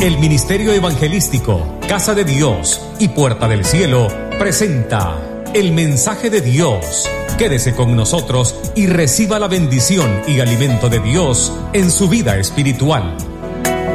El Ministerio Evangelístico Casa de Dios y Puerta del Cielo presenta el mensaje de Dios. Quédese con nosotros y reciba la bendición y alimento de Dios en su vida espiritual.